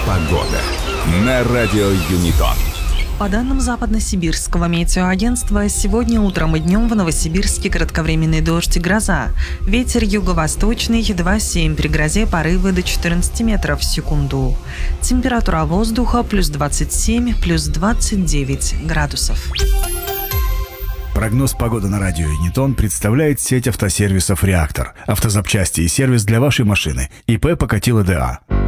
Погода на радио Юнитон. По данным Западно-Сибирского метеоагентства, сегодня утром и днем в Новосибирске кратковременный дождь и гроза. Ветер юго-восточный 2,7, при грозе порывы до 14 метров в секунду. Температура воздуха плюс 27, плюс 29 градусов. Прогноз погоды на радио Юнитон представляет сеть автосервисов «Реактор». Автозапчасти и сервис для вашей машины. ИП Покатило ДА.